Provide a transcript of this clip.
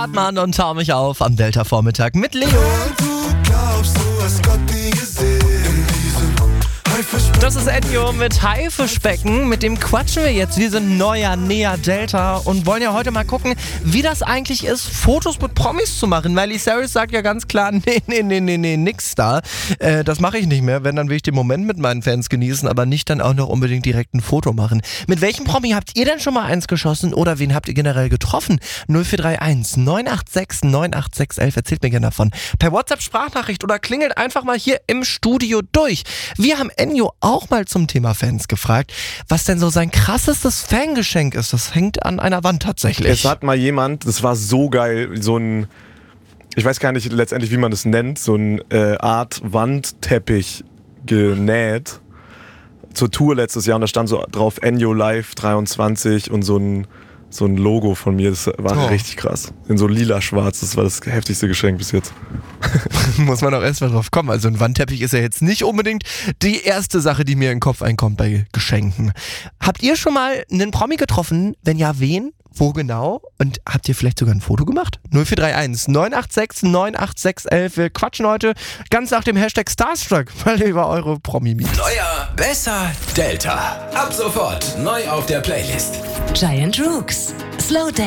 Hartmann und Tau mich auf am Delta-Vormittag mit Leo. Das ist Ennio mit Haifischbecken. Mit dem quatschen wir jetzt. Wir sind neuer, näher Delta und wollen ja heute mal gucken, wie das eigentlich ist, Fotos mit Promis zu machen. Miley Cyrus sagt ja ganz klar, nee, nix da. Das mache ich nicht mehr. Wenn, dann will ich den Moment mit meinen Fans genießen, aber nicht dann auch noch unbedingt direkt ein Foto machen. Mit welchem Promi habt ihr denn schon mal eins geschossen oder wen habt ihr generell getroffen? 0431 986 98611. Erzählt mir gerne davon. Per WhatsApp-Sprachnachricht oder klingelt einfach mal hier im Studio durch. Wir haben Ennio auch mal zum Thema Fans gefragt, was denn so sein krassestes Fangeschenk ist. Das hängt an einer Wand tatsächlich. Es hat mal jemand, das war so geil, so ein, ich weiß gar nicht letztendlich, wie man das nennt, so ein Art Wandteppich genäht zur Tour letztes Jahr und da stand so drauf Ennio Live 23 und so ein Logo von mir, das war richtig krass. In so lila-schwarz, das war das heftigste Geschenk bis jetzt. Muss man auch erst mal drauf kommen. Also ein Wandteppich ist ja jetzt nicht unbedingt die erste Sache, die mir in den Kopf einkommt bei Geschenken. Habt ihr schon mal einen Promi getroffen? Wenn ja, wen? Wo genau? Und habt ihr vielleicht sogar ein Foto gemacht? 0431 986 98611. Wir quatschen heute ganz nach dem Hashtag Starstruck, weil ihr über eure Promi miet. Neuer, besser, Delta. Ab sofort neu auf der Playlist. Giant Rooks. Slow